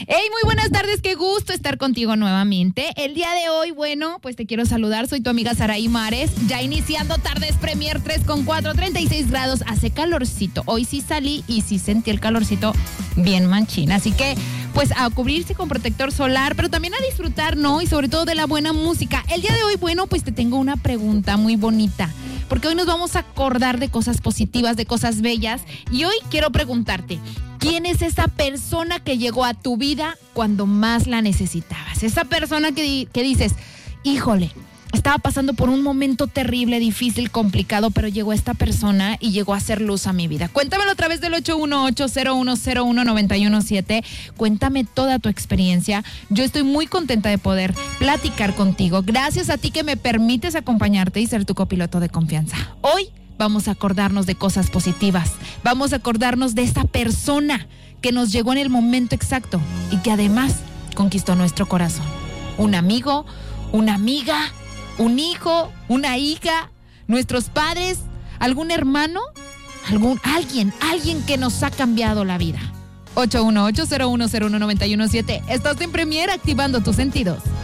Hey, muy buenas tardes, qué gusto estar contigo nuevamente. El día de hoy, bueno, pues te quiero saludar, soy tu amiga Saraí Mares, ya iniciando tardes Premier 3.4, 36 grados, hace calorcito. Hoy sí salí y sí sentí el calorcito bien manchín, así que pues a cubrirse con protector solar, pero también a disfrutar, ¿no? Y sobre todo de la buena música. El día de hoy, bueno, pues te tengo una pregunta muy bonita, porque hoy nos vamos a acordar de cosas positivas, de cosas bellas, y hoy quiero preguntarte, ¿quién es esa persona que llegó a tu vida cuando más la necesitabas? Esa persona que dices, híjole, estaba pasando por un momento terrible, difícil, complicado, pero llegó esta persona y llegó a hacer luz a mi vida. Cuéntamelo a través del 818-0101-917. Cuéntame toda tu experiencia. Yo estoy muy contenta de poder platicar contigo. Gracias a ti que me permites acompañarte y ser tu copiloto de confianza. Hoy vamos a acordarnos de cosas positivas. Vamos a acordarnos de esa persona que nos llegó en el momento exacto y que además conquistó nuestro corazón. Un amigo, una amiga, un hijo, una hija, nuestros padres, algún hermano, alguien que nos ha cambiado la vida. 818-0101-917. Estás en Premier activando tus sentidos.